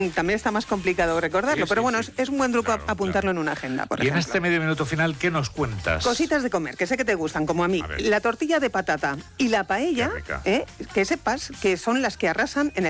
También está más complicado recordarlo, Sí, pero sí, bueno, sí. es un buen truco Claro, apuntarlo claro. en una agenda, por Y en ejemplo. este medio minuto final, ¿qué nos cuentas? Cositas de comer, que sé que te gustan, como a mí. A ver. La tortilla de patata y la paella, Qué rica. que sepas que son las que arrasan en el